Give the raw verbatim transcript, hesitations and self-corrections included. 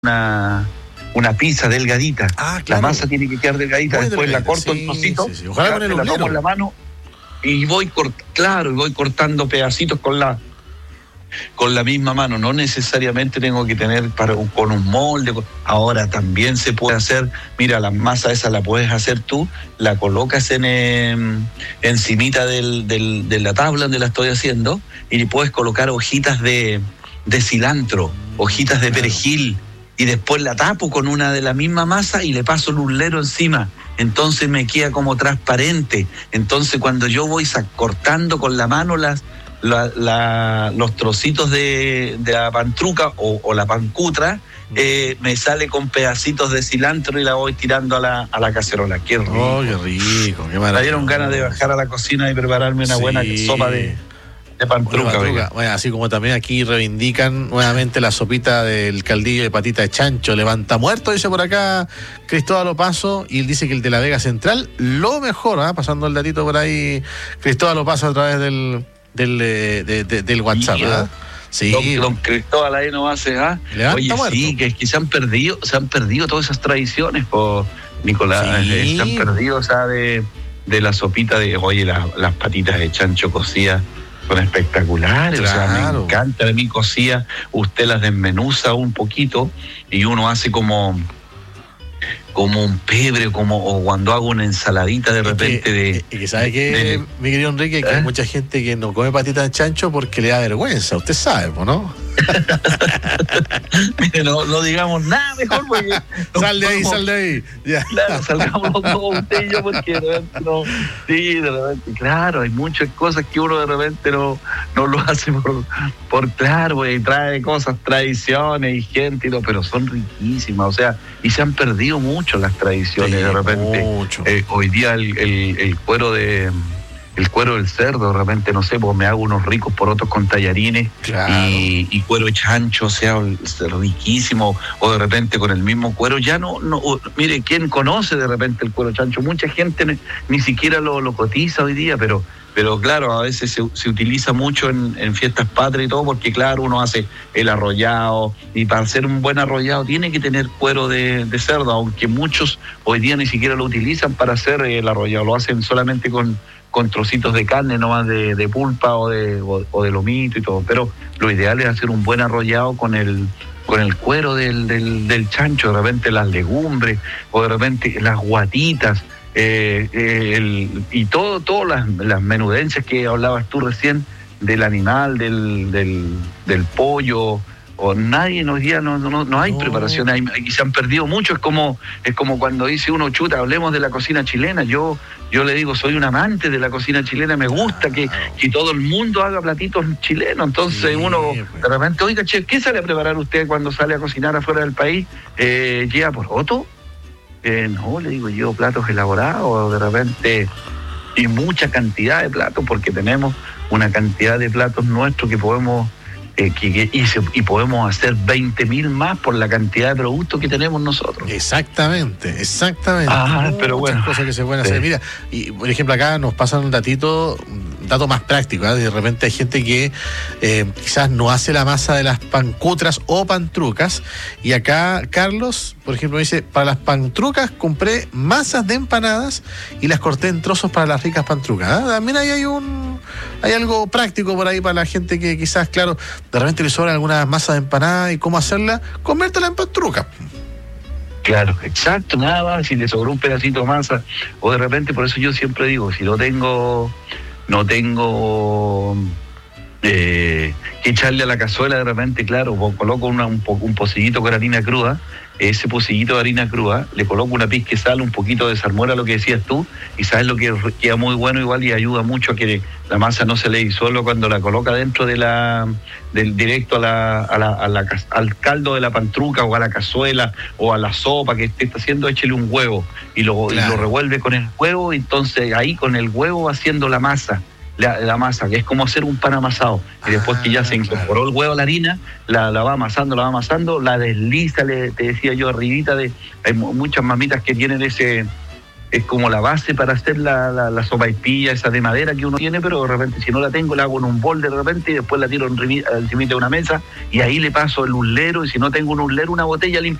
una, una pizza delgadita. Ah, claro. La masa tiene que quedar delgadita, Muy después delgadita, la corto sí, en trocitos, sí, sí. Ojalá con el la tomo ublero. en la mano y voy cort, claro, y voy cortando pedacitos con la con la misma mano. No necesariamente tengo que tener para, con un molde. Ahora también se puede hacer, mira, la masa esa la puedes hacer tú, la colocas en eh, encimita del, del, de la tabla donde la estoy haciendo y le puedes colocar hojitas de, de cilantro, hojitas de perejil, y después la tapo con una de la misma masa y le paso el ublero encima. Entonces me queda como transparente. Entonces cuando yo voy cortando con la mano las La, la, los trocitos de, de la pantruca o, o la pancutra, eh, me sale con pedacitos de cilantro y la voy tirando a la, a la cacerola. Qué rico. Oh, qué rico, qué maravilla. Me dieron ganas de bajar a la cocina y prepararme una sí. buena sopa de, de pantruca. Bueno, bueno, así como también aquí reivindican nuevamente la sopita del caldillo de patita de chancho, levanta muerto, dice por acá Cristóbal Opaso, y él dice que el de la Vega Central, lo mejor, ¿eh? Pasando el datito por ahí, Cristóbal Opaso a través del... Del, de, de, del WhatsApp, ¿verdad? Sí. Don, don Cristóbal ahí no hace, ¿ah? Oye, muerto. Sí, que, que se han perdido, se han perdido todas esas tradiciones, por Nicolás, sí. eh, se han perdido, o sea, de, de la sopita de, oye, la, las patitas de chancho cocidas son espectaculares, claro. O sea, me encanta de mi cocida, usted las desmenuza un poquito y uno hace como como un pebre, como o cuando hago una ensaladita de repente que, de... Y que sabe que, de, mi querido Enrique, ¿eh? Que hay mucha gente que no come patitas de chancho porque le da vergüenza, usted sabe, ¿no? Mire, no, no digamos nada mejor porque... Sal de ahí, sal de ahí. Ya. Claro, salgamos los dos, usted y yo, porque de repente no... Sí, de repente, claro, hay muchas cosas que uno de repente no, no lo hace por, por claro, porque trae cosas, tradiciones y gente, y todo, pero son riquísimas, o sea, y se han perdido mucho las tradiciones, sí, de repente eh, hoy día el, el, el cuero de el cuero del cerdo, de repente no sé, pues me hago unos ricos porotos con tallarines, claro. y, y cuero de chancho, o sea, riquísimo, o de repente con el mismo cuero, ya no, no mire, ¿quién conoce de repente el cuero chancho? Mucha gente ni, ni siquiera lo, lo cotiza hoy día, pero Pero claro, a veces se, se utiliza mucho en, en fiestas patrias y todo, porque claro, uno hace el arrollado, y para hacer un buen arrollado tiene que tener cuero de, de cerdo, aunque muchos hoy día ni siquiera lo utilizan para hacer el arrollado, lo hacen solamente con, con trocitos de carne, nomás de, de pulpa o de, o, o de lomito y todo, pero lo ideal es hacer un buen arrollado con el con el cuero del, del, del chancho, de repente las legumbres, o de repente las guatitas, Eh, eh, el, y todo, todas las, las menudencias que hablabas tú recién del animal, del, del, del pollo, o nadie hoy día no, no, no hay no. preparación, hay, y se han perdido mucho. Es como, es como cuando dice uno, chuta, hablemos de la cocina chilena. Yo, yo le digo, soy un amante de la cocina chilena, me gusta que, que todo el mundo haga platitos chilenos. Entonces sí, uno pues. de repente, oiga, che, ¿qué sale a preparar usted cuando sale a cocinar afuera del país? Eh, ¿Lleva por otro? Eh, no, le digo yo, platos elaborados, de repente, y mucha cantidad de platos, porque tenemos una cantidad de platos nuestros que podemos, eh, que, que, y, se, y podemos hacer veinte mil más por la cantidad de productos que tenemos nosotros. Exactamente, exactamente. Ah, pero bueno. Muchas cosas que se pueden hacer. Sí. Mira, y por ejemplo acá nos pasan un datito, un dato más práctico, ¿eh? De repente hay gente que eh, quizás no hace la masa de las pancutras o pantrucas, y acá Carlos, por ejemplo, dice, para las pantrucas compré masas de empanadas y las corté en trozos para las ricas pantrucas. ¿Eh? También ahí hay un hay algo práctico por ahí para la gente que quizás, claro, de repente le sobran algunas masas de empanada y cómo hacerla, conviértela en pantruca. Claro, exacto, nada más, si le sobró un pedacito de masa, o de repente, por eso yo siempre digo, si no tengo, no tengo eh, que echarle a la cazuela, de repente, claro, coloco una, un, po, un pocillito con harina cruda, ese pocillito de harina cruda, le coloco una pizca de sal, un poquito de salmuera, lo que decías tú, y sabes lo que queda muy bueno igual y ayuda mucho a que la masa no se le disuelva cuando la coloca dentro de la, del directo a la, a la, a la, al caldo de la pantruca o a la cazuela o a la sopa que esté haciendo, échele un huevo y lo, claro. y lo revuelve con el huevo, entonces ahí con el huevo haciendo la masa. La, la masa, que es como hacer un pan amasado, y después ah, que ya se incorporó claro. el huevo a la harina, la, la va amasando, la va amasando, la desliza, le, te decía yo, arribita de, hay muchas mamitas que tienen ese es como la base para hacer la, la, la sopaipilla, esa de madera que uno tiene, pero de repente si no la tengo la hago en un bol de repente y después la tiro encima de una mesa y ahí le paso el uslero, y si no tengo un uslero, una botella limpia